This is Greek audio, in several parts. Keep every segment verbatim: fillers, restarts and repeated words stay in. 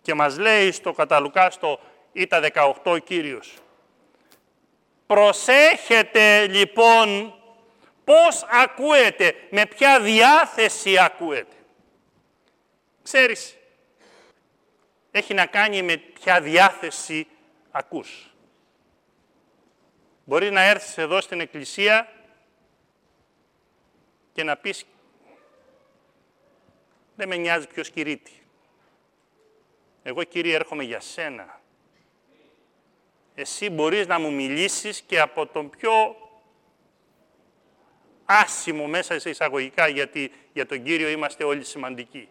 Και μας λέει στο κατά Λουκά, στο Ήτα δεκαοκτώ ο Κύριος. Προσέχετε λοιπόν πώς ακούετε, με ποια διάθεση ακούετε. Ξέρεις, έχει να κάνει με ποια διάθεση ακούς. Μπορεί να έρθεις εδώ στην εκκλησία και να πεις δεν με νοιάζει ποιος κηρύττει. Εγώ, Κύριε, έρχομαι για σένα. Εσύ μπορείς να μου μιλήσεις και από τον πιο άσημο μέσα σε εισαγωγικά, γιατί για τον Κύριο είμαστε όλοι σημαντικοί.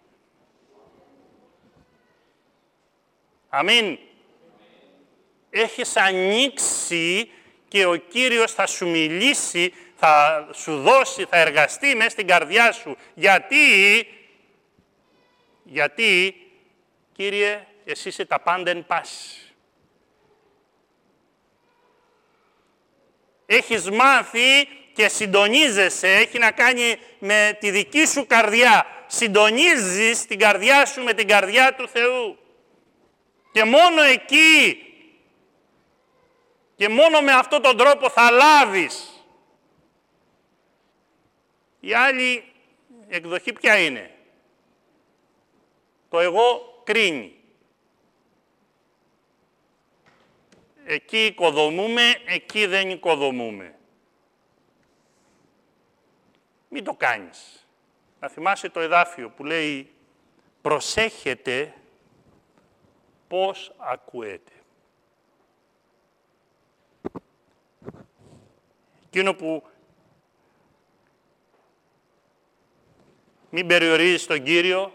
Αμήν. Έχεις ανοίξει και ο Κύριος θα σου μιλήσει, θα σου δώσει, θα εργαστεί μέσα στην καρδιά σου. Γιατί, γιατί, Κύριε, εσύ είσαι τα πάντα εν πάση. Έχεις μάθει και συντονίζεσαι, έχει να κάνει με τη δική σου καρδιά. Συντονίζεις την καρδιά σου με την καρδιά του Θεού. Και μόνο εκεί και μόνο με αυτόν τον τρόπο θα λάβεις. Η άλλη εκδοχή ποια είναι? Το εγώ κρίνει. Εκεί οικοδομούμε, εκεί δεν οικοδομούμε. Μην το κάνεις. Να θυμάσαι το εδάφιο που λέει προσέχετε πώς ακούετε. Εκείνο που μην περιορίζεις τον Κύριο,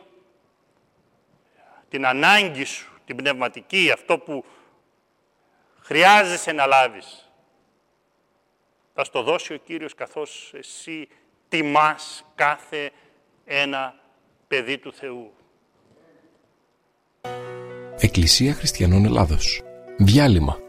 την ανάγκη σου, την πνευματική, αυτό που χρειάζεσαι να λάβεις. Θα στο δώσει ο Κύριος καθώς εσύ τιμάς κάθε ένα παιδί του Θεού. Εκκλησία Χριστιανών Ελλάδος. Διάλειμμα.